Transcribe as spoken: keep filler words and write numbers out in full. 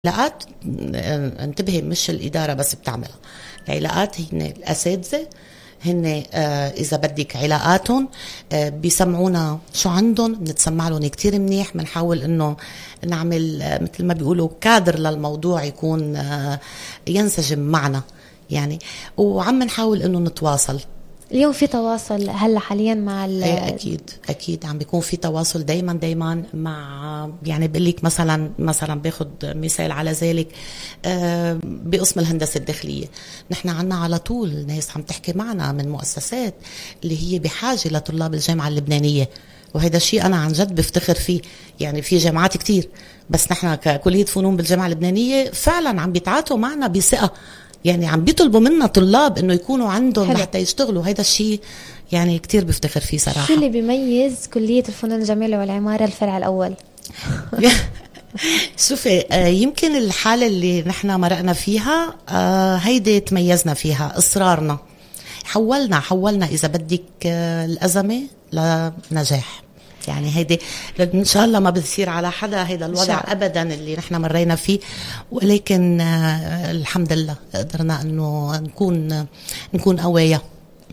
العلاقات، انتبهي، مش الإدارة بس بتعملها. العلاقات هن الأساتذة، هن آه إذا بدك علاقاتهم آه بيسمعونا شو عندهم، بنتسمع لهم كتير منيح، بنحاول إنه نعمل آه مثل ما بيقولوا كادر للموضوع يكون آه ينسجم معنا يعني، وعم نحاول إنه نتواصل. اليوم في تواصل هلا حاليا مع ال ايه اكيد اكيد عم بيكون في تواصل دايما دايما مع، يعني بقول لك مثلا مثلا باخذ مثال على ذلك آه بقسم الهندسه الداخليه، نحن عنا على طول ناس عم تحكي معنا من مؤسسات اللي هي بحاجه لطلاب الجامعه اللبنانيه، وهذا الشيء انا عن جد بفتخر فيه. يعني في جامعات كتير بس نحن ككليه فنون بالجامعه اللبنانيه فعلا عم بيتعاطوا معنا بثقه، يعني عم بيطلبوا منا طلاب انه يكونوا عندهم حلو. حتى يشتغلوا. هيدا الشيء يعني كتير بفتخر فيه صراحة. شو اللي بيميز كلية الفنون الجميلة والعمارة الفرع الأول؟ شوفي آه يمكن الحالة اللي نحن مرقنا فيها آه هيدي تميزنا فيها، إصرارنا، حولنا حولنا إذا بدك آه الأزمة لنجاح. يعني هيدي ان شاء الله ما بتصير على حدا هيدا الوضع ابدا اللي نحن مرينا فيه، ولكن آه الحمد لله قدرنا انه نكون نكون قوية.